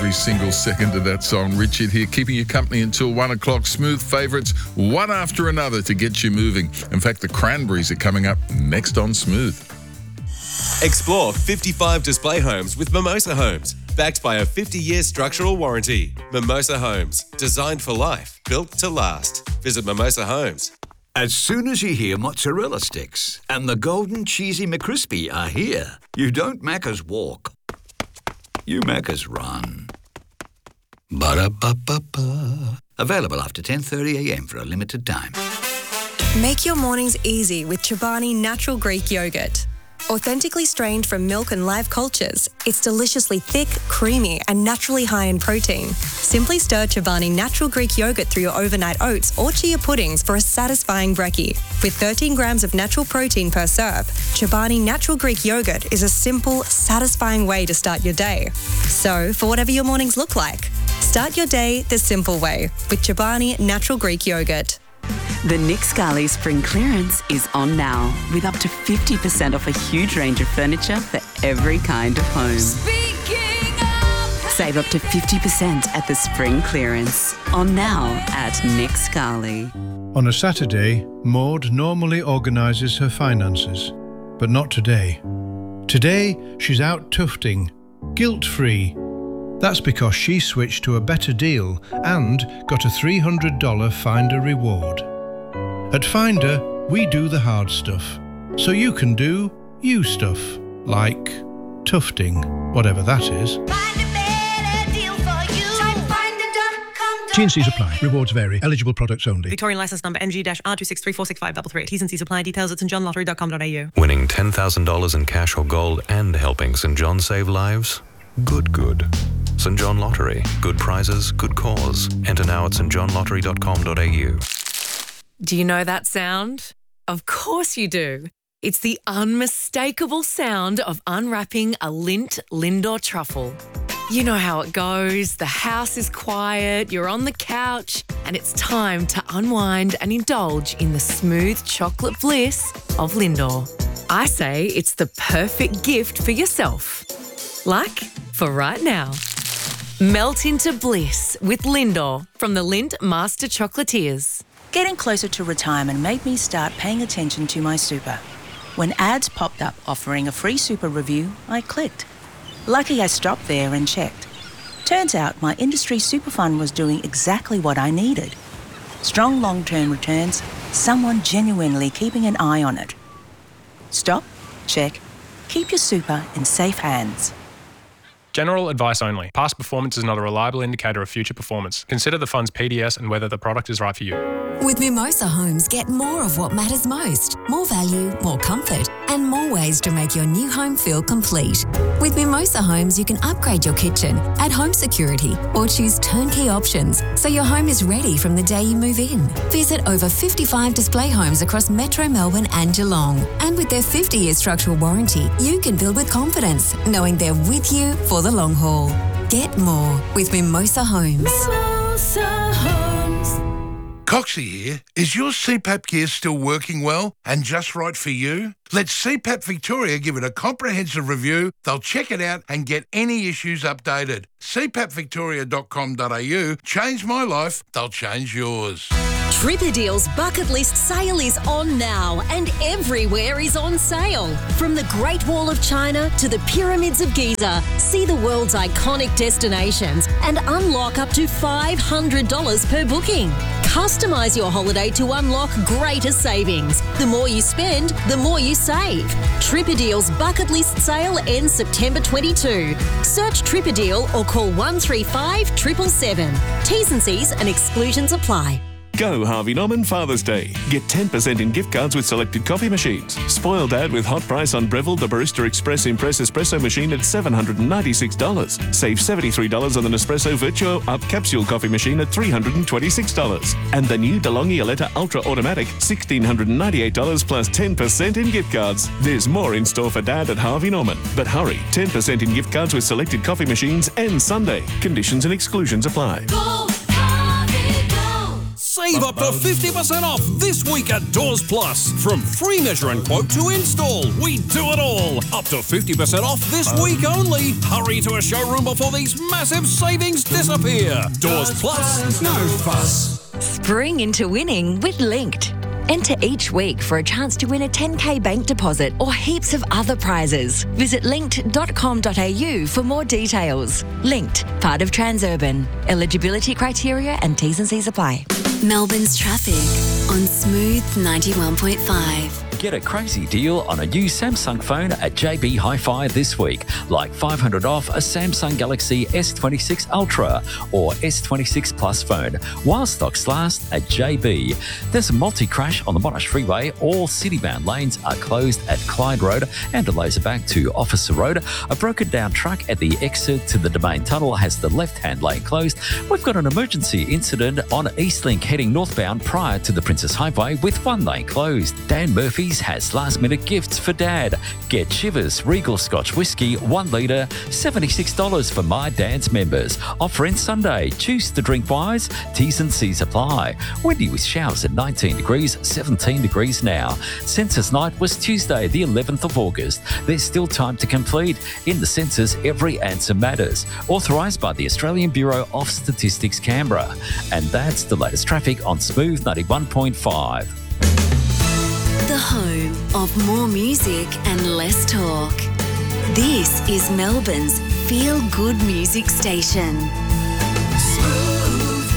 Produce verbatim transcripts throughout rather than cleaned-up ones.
every single second of that song. Richard here, keeping you company until one o'clock. Smooth favourites, one after another to get you moving. In fact, the Cranberries are coming up next on Smooth. Explore fifty-five display homes with Mimosa Homes. Backed by a fifty-year structural warranty. Mimosa Homes. Designed for life. Built to last. Visit Mimosa Homes. As soon as you hear mozzarella sticks and the golden cheesy McCrispy are here, you don't Macca's walk. You Macca's run. Ba-da-ba-ba-ba. Available after ten thirty a m for a limited time. Make your mornings easy with Chobani Natural Greek Yogurt. Authentically strained from milk and live cultures, it's deliciously thick, creamy, and naturally high in protein. Simply stir Chobani Natural Greek Yogurt through your overnight oats or chia puddings for a satisfying brekkie. With thirteen grams of natural protein per serve, Chobani Natural Greek Yogurt is a simple, satisfying way to start your day. So, for whatever your mornings look like, start your day the simple way with Chobani Natural Greek Yogurt. The Nick Scali Spring Clearance is on now, with up to fifty percent off a huge range of furniture for every kind of home. Save up to fifty percent at the Spring Clearance. On now at Nick Scali. On a Saturday, Maud normally organises her finances, but not today. Today, she's out tufting, guilt-free. That's because she switched to a better deal and got a three hundred dollars Finder reward. At Finder, we do the hard stuff, so you can do you stuff, like tufting, whatever that is. Find a better deal for you. Try finder dot com. T and C's apply. Rewards vary. Eligible products only. Victorian licence number M G R two six three four six five three three. T's and C's apply. Details at st john lottery dot com dot a u. Winning ten thousand dollars in cash or gold and helping St John save lives? Good, good. St John Lottery. Good prizes, good cause. Enter now at st john lottery dot com dot a u. Do you know that sound? Of course you do. It's the unmistakable sound of unwrapping a Lindt Lindor truffle. You know how it goes. The house is quiet, you're on the couch, and it's time to unwind and indulge in the smooth chocolate bliss of Lindor. I say it's the perfect gift for yourself. Like for right now. Melt into bliss with Lindor from the Lindt Master Chocolatiers. Getting closer to retirement made me start paying attention to my super. When ads popped up offering a free super review, I clicked. Lucky I stopped there and checked. Turns out my industry super fund was doing exactly what I needed. Strong long-term returns, someone genuinely keeping an eye on it. Stop, check, keep your super in safe hands. General advice only. Past performance is not a reliable indicator of future performance. Consider the fund's P D S and whether the product is right for you. With Mimosa Homes, get more of what matters most. More value, more comfort, and more ways to make your new home feel complete. With Mimosa Homes, you can upgrade your kitchen, add home security, or choose turnkey options so your home is ready from the day you move in. Visit over fifty-five display homes across Metro Melbourne and Geelong. And with their fifty-year structural warranty, you can build with confidence, knowing they're with you for the long haul. Get more with Mimosa Homes. Mimosa Homes. Coxie here. Is your C PAP gear still working well and just right for you? Let C PAP Victoria give it a comprehensive review. They'll check it out and get any issues updated. c pap victoria dot com dot a u. Change my life, they'll change yours. Tripadeal's bucket list sale is on now and everywhere is on sale. From the Great Wall of China to the Pyramids of Giza, see the world's iconic destinations and unlock up to five hundred dollars per booking. Customise your holiday to unlock greater savings. The more you spend, the more you save. Tripadeal's bucket list sale ends September twenty-second. Search Tripadeal or call one three five seven seven seven. T's and C's and exclusions apply. Go Harvey Norman Father's Day. Get ten percent in gift cards with selected coffee machines. Spoil Dad with hot price on Breville the Barista Express Impress Espresso machine at seven hundred ninety-six dollars. Save seventy-three dollars on the Nespresso Virtuo Up Capsule coffee machine at three hundred twenty-six dollars. And the new DeLonghi Aletta Ultra Automatic, one thousand six hundred ninety-eight dollars plus ten percent in gift cards. There's more in store for Dad at Harvey Norman. But hurry, ten percent in gift cards with selected coffee machines and Sunday. Conditions and exclusions apply. Go, Harvey, go. Save up to fifty percent off this week at Doors Plus. From free measure and quote to install, we do it all. Up to fifty percent off this week only. Hurry to a showroom before these massive savings disappear. Doors Plus, no fuss. Spring into winning with Linked. Enter each week for a chance to win a ten K bank deposit or heaps of other prizes. Visit linked dot com dot a u for more details. Linked, part of Transurban. Eligibility criteria and T's and C's apply. Melbourne's traffic on Smooth ninety-one point five. Get a crazy deal on a new Samsung phone at J B Hi-Fi this week, like five hundred off a Samsung Galaxy S twenty-six Ultra or S twenty-six Plus phone, while stocks last at J B. There's a multi-crash on the Monash Freeway. All city-bound lanes are closed at Clyde Road and a laserback to Officer Road. A broken-down truck at the exit to the Domain Tunnel has the left-hand lane closed. We've got an emergency incident on Eastlink heading northbound prior to the Princess Highway with one lane closed. Dan Murphy has last minute gifts for Dad. Get Chivas Regal Scotch Whisky one litre, seventy-six dollars for My Dad's members. Offer in Sunday. Choose to drink wise. T's and C's apply. Windy with showers at nineteen degrees, seventeen degrees now. Census night was Tuesday the eleventh of August. There's still time to complete. In the census, every answer matters. Authorised by the Australian Bureau of Statistics, Canberra. And that's the latest traffic on Smooth ninety-one point five. The home of more music and less talk. This is Melbourne's feel-good music station. Smooth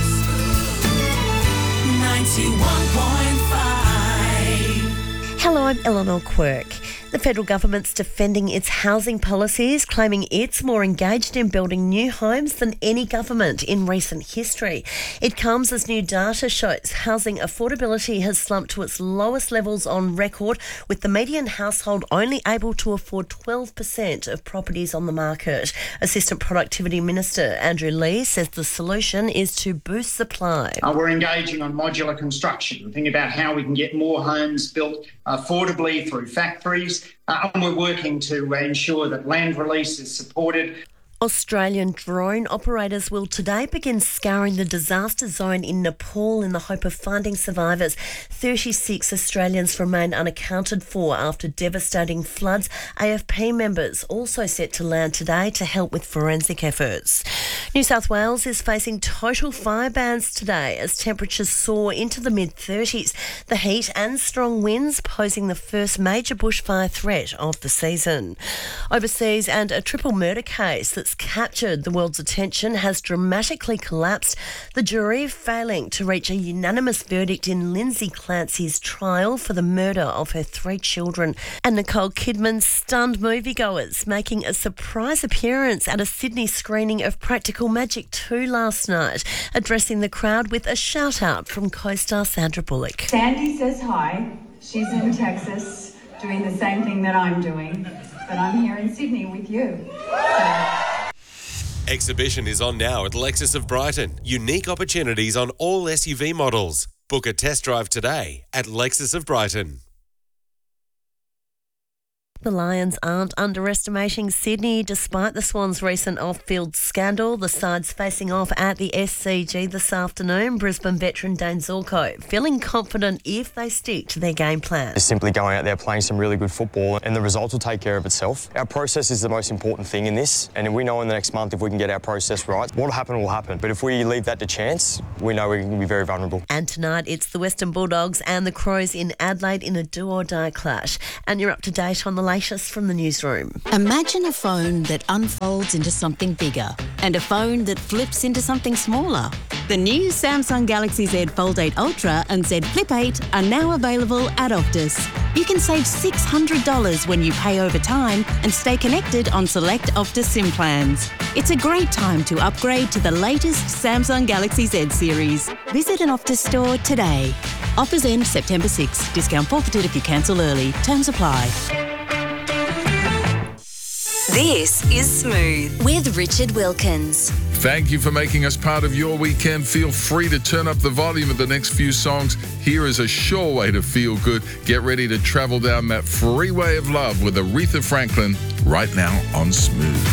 ninety-one point five. Hello, I'm Eleanor Quirk. The federal government's defending its housing policies, claiming it's more engaged in building new homes than any government in recent history. It comes as new data shows housing affordability has slumped to its lowest levels on record, with the median household only able to afford twelve percent of properties on the market. Assistant Productivity Minister Andrew Lee says the solution is to boost supply. Uh, we're engaging on modular construction, thinking about how we can get more homes built affordably through factories. Uh, and we're working to ensure that land release is supported. Australian drone operators will today begin scouring the disaster zone in Nepal in the hope of finding survivors. thirty-six Australians remain unaccounted for after devastating floods. A F P members also set to land today to help with forensic efforts. New South Wales is facing total fire bans today as temperatures soar into the mid-thirties. The heat and strong winds posing the first major bushfire threat of the season. Overseas, and a triple murder case that's captured the world's attention has dramatically collapsed, the jury failing to reach a unanimous verdict in Lindsay Clancy's trial for the murder of her three children. And Nicole Kidman stunned moviegoers, making a surprise appearance at a Sydney screening of Practical Magic two last night, addressing the crowd with a shout-out from co-star Sandra Bullock. Sandy says hi. She's in Texas doing the same thing that I'm doing, but I'm here in Sydney with you. So. Exhibition is on now at Lexus of Brighton. Unique opportunities on all S U V models. Book a test drive today at Lexus of Brighton. The Lions aren't underestimating Sydney despite the Swans' recent off-field scandal. The side's facing off at the S C G this afternoon. Brisbane veteran Dane Zorko feeling confident if they stick to their game plan. Just simply going out there playing some really good football and the results will take care of itself. Our process is the most important thing in this, and we know in the next month if we can get our process right, what will happen will happen. But if we leave that to chance, we know we're going to be very vulnerable. And tonight it's the Western Bulldogs and the Crows in Adelaide in a do-or-die clash. And you're up to date on the latest from the newsroom. Imagine a phone that unfolds into something bigger and a phone that flips into something smaller. The new Samsung Galaxy Z Fold eight Ultra and Z Flip eight are now available at Optus. You can save six hundred dollars when you pay over time and stay connected on select Optus SIM plans. It's a great time to upgrade to the latest Samsung Galaxy Z series. Visit an Optus store today. Offers end September sixth. Discount forfeited if you cancel early. Terms apply. This is Smooth with Richard Wilkins. Thank you for making us part of your weekend. Feel free to turn up the volume of the next few songs. Here is a sure way to feel good. Get ready to travel down that freeway of love with Aretha Franklin right now on Smooth.